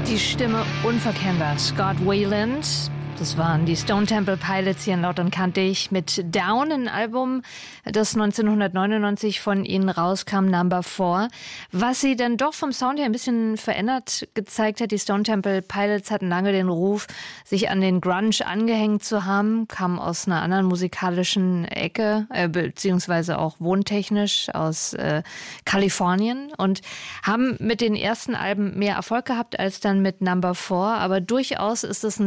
Die Stimme unverkennbar. Scott Weiland. Das waren die Stone Temple Pilots hier in Laut und Kantig mit Down, ein Album, das 1999 von ihnen rauskam, Number 4. Was sie dann doch vom Sound her ein bisschen verändert gezeigt hat. Die Stone Temple Pilots hatten lange den Ruf, sich an den Grunge angehängt zu haben, kamen aus einer anderen musikalischen Ecke, beziehungsweise auch wohntechnisch aus Kalifornien und haben mit den ersten Alben mehr Erfolg gehabt als dann mit Number 4. Aber durchaus ist es ein